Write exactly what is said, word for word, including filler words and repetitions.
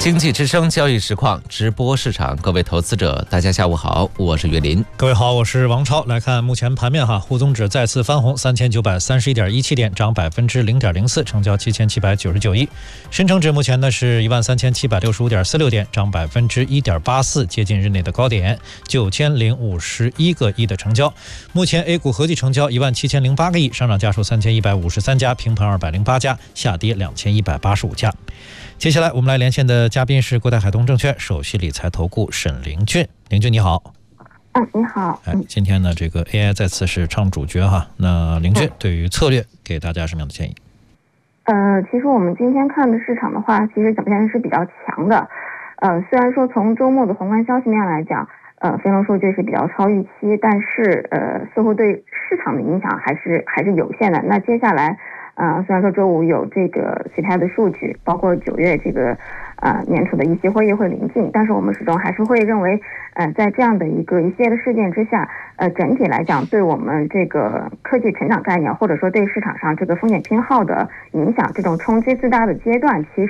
经济之声交易实况直播市场，各位投资者大家下午好，我是岳林。 各位好，我是王超。来看目前盘面哈，沪综指再次翻红，三千九百三十一点一七点，涨百分之零点零四，成交七千七百九十九亿。深成指目前呢是一万三千七百六十五点四六点，涨百分之一点八四，接近日内的高点，九千零五十一个亿的成交。目前 A 股合计成交一万七千零八个亿，上涨家数三千一百五十三家，平盘二百零八家，下跌两千一百八十五家。接下来我们来连线的嘉宾是国泰海通证券首席理财投顾沈凌俊。凌俊你好。 嗯，你好。 哎，今天呢这个 A I 再次是唱主角哈，那凌俊对于策略给大家什么样的建议？ 呃，其实我们今天看的市场的话，其实表现是比较强的。呃，虽然说从周末的宏观消息面来讲，呃，非农数据是比较超预期，但是呃，似乎对市场的影响还是还是有限的。那接下来。呃，虽然说周五有这个 C P I 的数据，包括九月这个呃年初的议息会议会临近，但是我们始终还是会认为，呃，在这样的一个一系列的事件之下，呃，整体来讲对我们这个科技成长概念，或者说对市场上这个风险偏好的影响，这种冲击最大的阶段，其